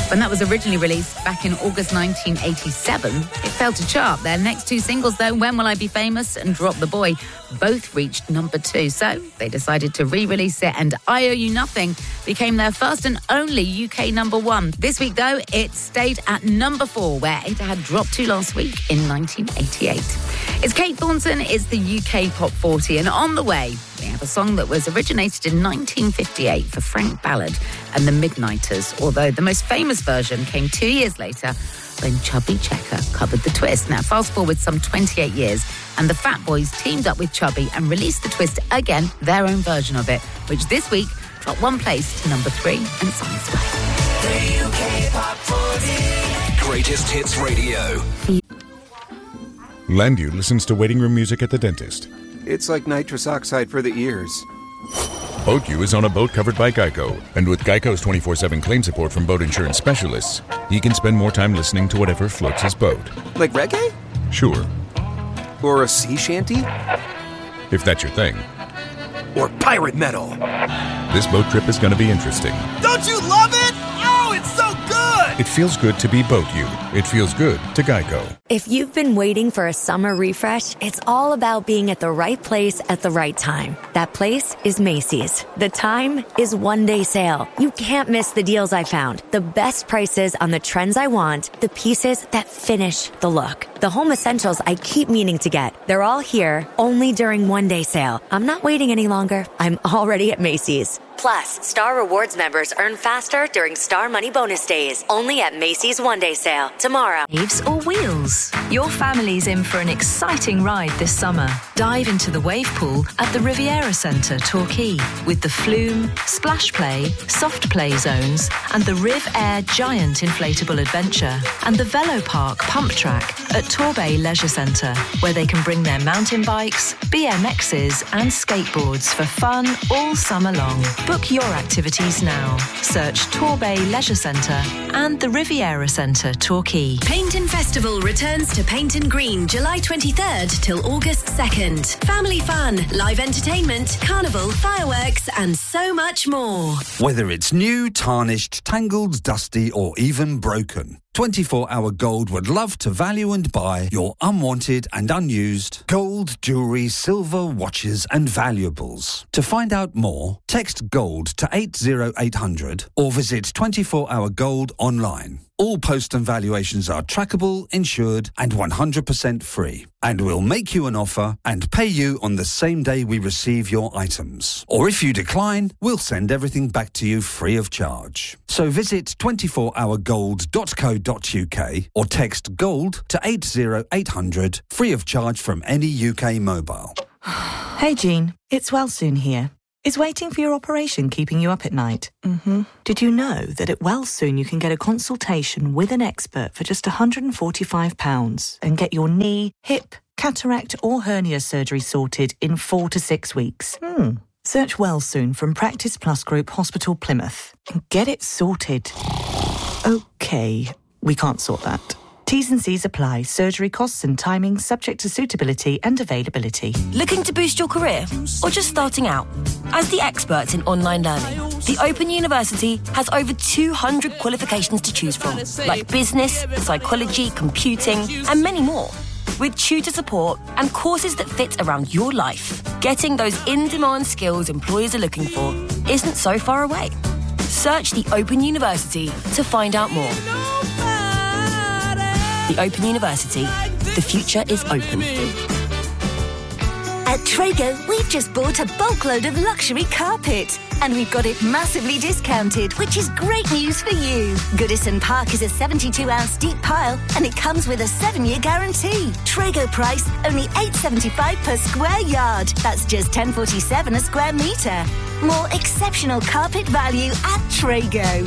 When that was originally released back in August 1987, it failed to chart. Their next two singles, though, When Will I Be Famous and Drop the Boy, both reached number 2. So they decided to re-release it, and I Owe You Nothing became their first and only UK number 1. This week, though, it stayed at number 4, where Ada had dropped to last week in 1988. It's Kate Thornton, it's the UK Pop 40, and on the way, we have a song that was originated in 1958 for Frank Ballard and the Midnighters, although the most famous version came 2 years later when Chubby Checker covered the twist. Now, fast forward some 28 years, and the Fat Boys teamed up with Chubby and released the twist again, their own version of it, which this week dropped 1 place to number 3, and it's on its way. The UK Pop 40. Greatest Hits Radio. Landu listens to waiting room music at the dentist. It's like nitrous oxide for the ears. BoatU is on a boat covered by Geico, and with Geico's 24/7 claim support from boat insurance specialists, he can spend more time listening to whatever floats his boat. Like reggae? Sure. Or a sea shanty? If that's your thing. Or pirate metal? This boat trip is going to be interesting. Don't you love it? Oh, it's so good! It feels good to be BoatU. It feels good to Geico. If you've been waiting for a summer refresh, it's all about being at the right place at the right time. That place is Macy's. The time is one-day sale. You can't miss the deals I found. The best prices on the trends I want, the pieces that finish the look. The home essentials I keep meaning to get. They're all here, only during one-day sale. I'm not waiting any longer. I'm already at Macy's. Plus, Star Rewards members earn faster during Star Money Bonus Days. Only at Macy's one-day sale tomorrow. Waves or wheels? Your family's in for an exciting ride this summer. Dive into the wave pool at the Riviera Centre, Torquay, with the Flume, Splash Play, Soft Play zones, and the Riv Air Giant Inflatable Adventure, and the Velo Park Pump Track at Torbay Leisure Centre, where they can bring their mountain bikes, BMXs, and skateboards for fun all summer long. Book your activities now. Search Torbay Leisure Centre and the Riviera Centre, Torquay. Painton Festival returns to Painton Green July 23rd till August 2nd. Family fun, live entertainment, carnival, fireworks, and so much more. Whether it's new, tarnished, tangled, dusty, or even broken, 24-Hour Gold would love to value and buy your unwanted and unused gold, jewellery, silver, watches and valuables. To find out more, text GOLD to 80800 or visit 24-Hour Gold online. All post and valuations are trackable, insured and 100% free. And we'll make you an offer and pay you on the same day we receive your items. Or if you decline, we'll send everything back to you free of charge. So visit 24hourgold.co.uk or text GOLD to 80800, free of charge from any UK mobile. Hey Jean, it's Wellsoon here. Is waiting for your operation keeping you up at night? Mm-hmm. Did you know that at Wellsoon you can get a consultation with an expert for just £145 and get your knee, hip, cataract or hernia surgery sorted in 4 to 6 weeks? Search Wellsoon from Practice Plus Group Hospital Plymouth and get it sorted. OK, we can't sort that. T's and C's apply. Surgery costs and timings subject to suitability and availability. Looking to boost your career or just starting out? As the experts in online learning, the Open University has over 200 qualifications to choose from, like business, psychology, computing, and many more. With tutor support and courses that fit around your life, getting those in-demand skills employers are looking for isn't so far away. Search the Open University to find out more. The Open University. The future is open. At Traeger, we've just bought a bulk load of luxury carpet. And we've got it massively discounted, which is great news for you. Goodison Park is a 72-ounce deep pile, and it comes with a 7-year guarantee. Traeger price, only $8.75 per square yard. That's just $10.47 a square metre. More exceptional carpet value at Traeger.